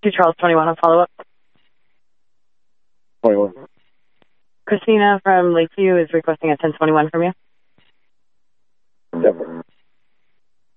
To Charles 21 on follow-up. 21. Christina from Lakeview is requesting a 1021 from you.